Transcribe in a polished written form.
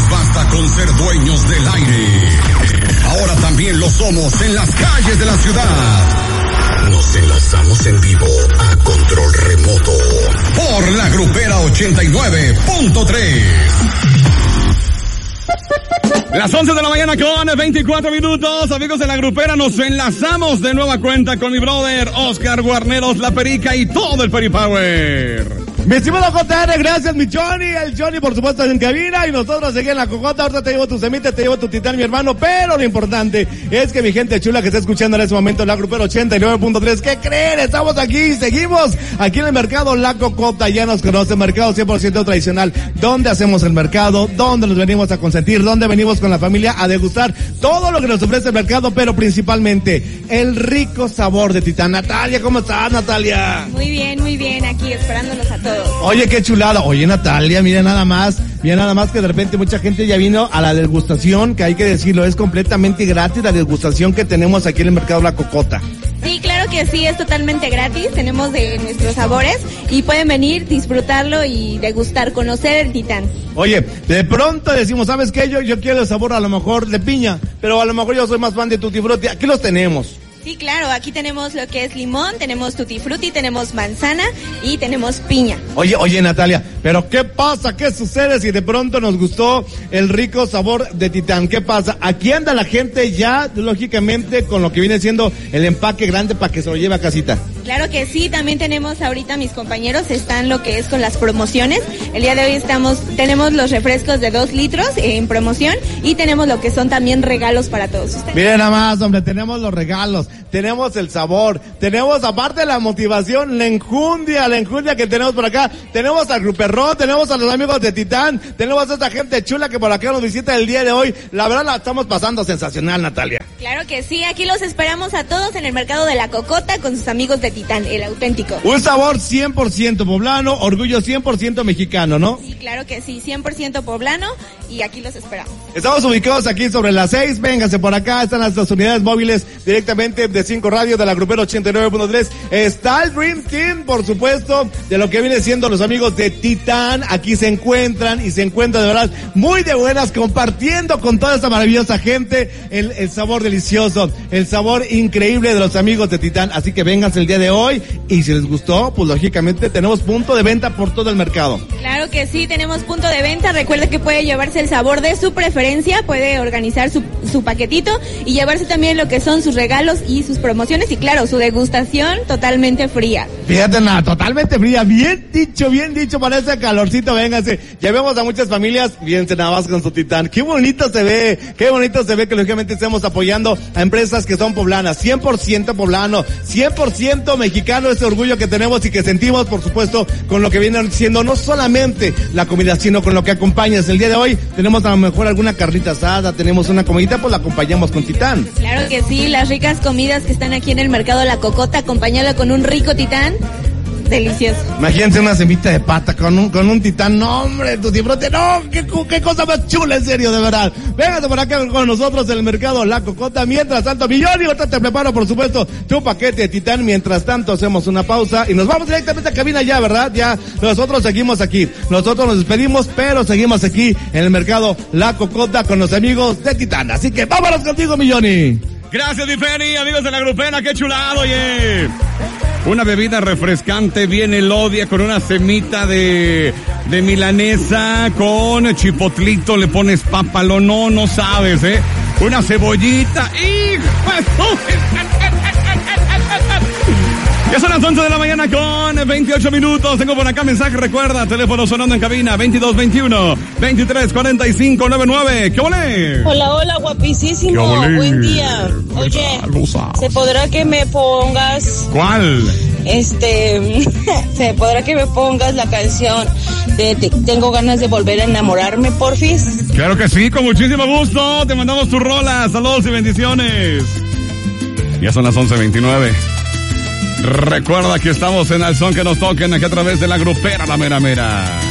basta con ser dueños del aire. Ahora también lo somos en las calles de la ciudad. Nos enlazamos en vivo a control remoto por la Grupera 89.3. Las 11 de la mañana con 24 minutos, amigos de la Grupera, nos enlazamos de nueva cuenta con mi brother Oscar Guarneros, La Perica y todo el Peripower. Mi estimado JR, gracias mi Johnny, el Johnny por supuesto en cabina y nosotros aquí en la Cocota. Ahorita te llevo tu semita, te llevo tu titán mi hermano, pero lo importante es que mi gente chula que está escuchando en este momento la Grupera 89.3, ¿qué creen? Estamos aquí, seguimos aquí en el mercado La Cocota, ya nos conoce, mercado 100% tradicional, donde hacemos el mercado, donde nos venimos a consentir, donde venimos con la familia a degustar todo lo que nos ofrece el mercado, pero principalmente el rico sabor de titán. Natalia, ¿cómo estás, Natalia? Muy bien, aquí esperándolos a todos. Oye, qué chulada. Oye, Natalia, mira nada más que de repente mucha gente ya vino a la degustación, que hay que decirlo, es completamente gratis la degustación que tenemos aquí en el mercado La Cocota. Sí, claro que sí, es totalmente gratis, tenemos de nuestros sabores y pueden venir, disfrutarlo y degustar, conocer el titán. Oye, de pronto decimos, ¿sabes qué? Yo quiero el sabor a lo mejor de piña, pero a lo mejor yo soy más fan de Tutti Frutti. Aquí los tenemos. Sí, claro, aquí tenemos lo que es limón, tenemos tutti frutti, tenemos manzana y tenemos piña. Oye, Natalia, pero ¿qué pasa? ¿Qué sucede si de pronto nos gustó el rico sabor de titán? ¿Qué pasa? Aquí anda la gente ya, lógicamente, con lo que viene siendo el empaque grande para que se lo lleve a casita. Claro que sí, también tenemos ahorita mis compañeros, están lo que es con las promociones. El día de hoy tenemos los refrescos de 2 litros en promoción y tenemos lo que son también regalos para todos ustedes. Miren nada más, hombre, tenemos los regalos, tenemos el sabor, tenemos aparte la motivación, la enjundia que tenemos por acá, tenemos al Gruperrón, tenemos a los amigos de Titán, tenemos a esta gente chula que por acá nos visita el día de hoy. La verdad la estamos pasando sensacional, Natalia. Claro que sí, aquí los esperamos a todos en el mercado de La Cocota con sus amigos de Titán, el auténtico. Un sabor 100% poblano, orgullo 100% mexicano, ¿no? Sí, claro que sí, 100% poblano y aquí los esperamos. Estamos ubicados aquí sobre las 6, vénganse por acá, están las unidades móviles directamente de 5 Radio de la Grupera 89.3. Está el Dream Team, por supuesto, de lo que viene siendo los amigos de Titán. Aquí se encuentran y se encuentran de verdad muy de buenas, compartiendo con toda esta maravillosa gente el sabor delicioso, el sabor increíble de los amigos de Titán. Así que vénganse el día de hoy y si les gustó, pues lógicamente tenemos punto de venta por todo el mercado. Claro que sí, tenemos punto de venta. Recuerde que puede llevarse el sabor de su preferencia, puede organizar su paquetito y llevarse también lo que son sus regalos y sus promociones y claro, su degustación totalmente fría. Fíjate, nada, totalmente fría. Bien dicho para ese calorcito, véngase. Ya vemos a muchas familias, fíjense nada más con su Titán. Qué bonito se ve que lógicamente estemos apoyando a empresas que son poblanas, 100% poblano, 100% mexicano, ese orgullo que tenemos y que sentimos, por supuesto, con lo que viene siendo no solamente la comida, sino con lo que acompañas. El día de hoy tenemos a lo mejor alguna carnita asada, tenemos una comidita, pues la acompañamos con Titán. Claro que sí, las ricas comidas que están aquí en el mercado La Cocota, acompañada con un rico Titán. Delicioso. Imagínense una semita de pata con un Titán, no hombre, Tutti Frutti, no, qué cosa más chula, en serio, de verdad. Véngase por acá con nosotros en el mercado La Cocota. Mientras tanto, Millón, y ahorita te preparo, por supuesto, tu paquete de Titán. Mientras tanto, hacemos una pausa y nos vamos directamente a cabina ya, ¿verdad? Ya, nosotros seguimos aquí. Nosotros nos despedimos, pero seguimos aquí en el mercado La Cocota con los amigos de Titán. Así que vámonos contigo, Milloni. Gracias, Diferi, amigos de la Grupera, qué chulado, oye. Una bebida refrescante, bien elodia, con una semita de milanesa, con chipotlito, le pones pápalo, no sabes, una cebollita, ¡hijo! Ya son las 11 de la mañana con 28 minutos. Tengo por acá mensaje, recuerda, teléfono sonando en cabina, 2221-234599. ¿Qué volé? Hola, guapísimo. Buen día. Oye, ¿se podrá que me pongas... ¿Cuál? ¿Se podrá que me pongas la canción de Tengo ganas de volver a enamorarme, porfis? Claro que sí, con muchísimo gusto. Te mandamos tu rola. Saludos y bendiciones. Ya son las 11:29. Recuerda que estamos en el son que nos toquen aquí a través de la Grupera La Mera Mera.